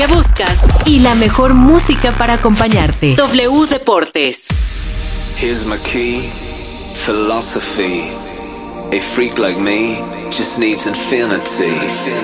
que buscas y la mejor música para acompañarte. W Deportes. Here's my key, philosophy. A freak like me just needs infinity.